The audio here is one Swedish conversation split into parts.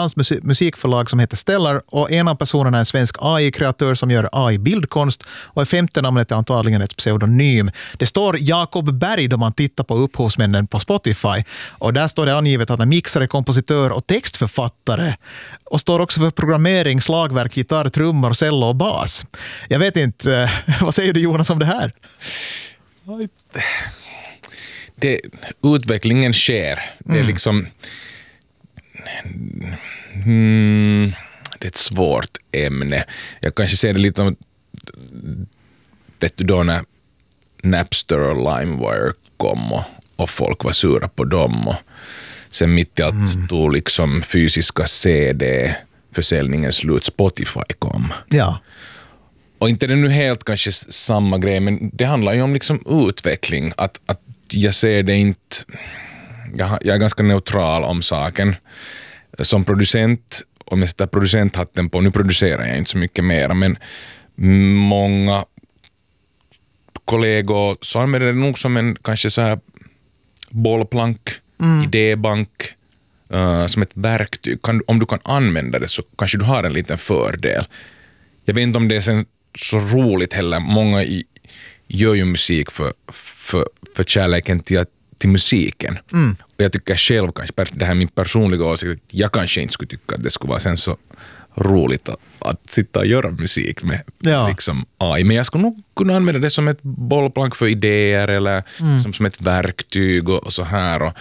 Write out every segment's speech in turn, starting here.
danskt musikförlag som heter Stellar, och en av personerna är en svensk AI-kreatör som gör AI-bildkonst, och är femte namnet är antagligen ett pseudonym. Det står Jakob Berg då man tittar på upphovsmännen på Spotify, och där står det angivet att han är mixare, kompositör och textförfattare, och står också för programmering, slagverk, gitarr, trummor, cello och bas. Jag vet inte, vad säger du Jonas om det här? Utvecklingen sker. Det är liksom det är ett svårt ämne. Jag kanske ser det lite om vet du då när Napster och LimeWire kom och folk var sura på dem, och sen mitt i allt tog liksom fysiska CD-försäljningen slut, Spotify kom. Ja. Och inte det nu helt kanske samma grej, men det handlar ju om liksom utveckling. Att jag ser det inte... Jag är ganska neutral om saken. Som producent, om jag sätter producenthatten på, nu producerar jag inte så mycket mer, men många kollegor så använder det nog som en kanske så här bollplank, idébank, som ett verktyg. Om du kan använda det så kanske du har en liten fördel. Jag vet inte om det är sen så roligt heller. Många gör ju musik för kärleken till musiken. Och jag tycker själv kanske, det här är min personliga åsikt, jag kanske inte skulle tycka att det skulle vara sen så roligt att sitta och göra musik med liksom AI. Men jag skulle nog kunna använda det som ett bollplank för idéer eller som ett verktyg och så här. Och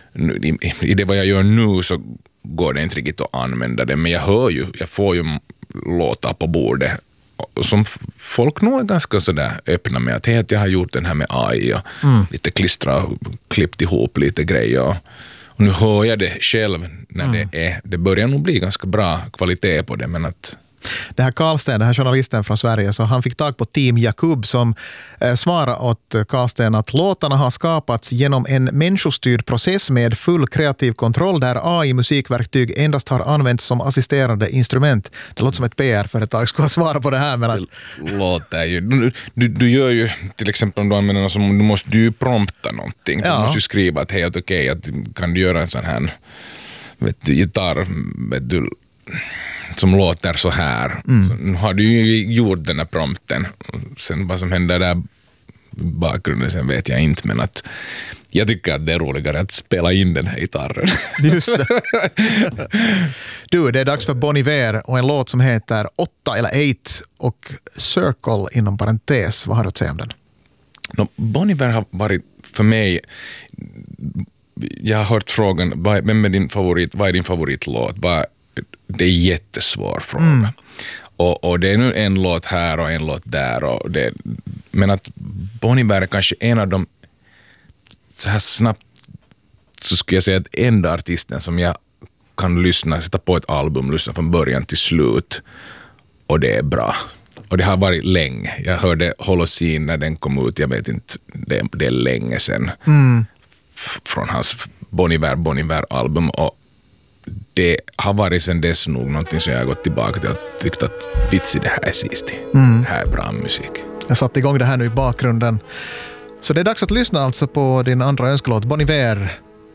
i det vad jag gör nu så går det inte riktigt att använda det, men jag får ju låtar på bordet som folk nog är ganska sådär öppna med att jag har gjort den här med AI och lite klistra och klippt ihop lite grejer och nu hör jag det själv när det börjar nog bli ganska bra kvalitet på det, men att det här Karlsten, den här journalisten från Sverige, så han fick tag på Team Jakub som svarade åt Karlsten att låtarna har skapats genom en människostyrd process med full kreativ kontroll där AI-musikverktyg endast har använts som assisterande instrument. Det låter som ett PR-företag skulle svara på det här. Men det låter ju... Du gör ju till exempel om du använder något som du måste ju prompta någonting. Du måste ju skriva att helt okej, att kan du göra en sån här gitarr, som låter så här. Så nu har du ju gjort den här prompten. Sen vad som händer där bakgrunden sen vet jag inte, men att jag tycker att det är roligare att spela in den här gitarren. Just det. Du, det är dags för Bon Iver och en låt som heter 8 eller 8 och Circle inom parentes. Vad har du att säga om den? Bon Iver har varit för mig... Jag har hört frågan, vem är din favorit? Vad är din favoritlåt? Det är en jättesvår fråga. Och det är nu en låt här och en låt där. Men att Bon Iver är kanske en av de, så här snabbt så skulle jag säga att enda artisten som jag kan sätta på ett album, lyssna från början till slut. Och det är bra. Och det har varit länge. Jag hörde Holocene när den kom ut, jag vet inte, det är länge sedan. Från hans Bon Iver-album, och det har varit sen dess nog någonting som jag har gått tillbaka till och tyckt att vitsi, det här är sist. Det här är bra musik. Jag satte igång det här nu i bakgrunden. Så det är dags att lyssna alltså på din andra önskelåt, Bon Iver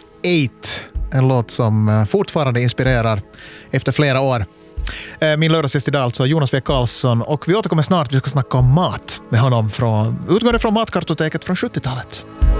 8. En låt som fortfarande inspirerar efter flera år. Min lördagsgäst idag alltså Jonas W. Karlsson, och vi återkommer snart. Vi ska snacka om mat med honom utgående från matkartoteket från 70-talet.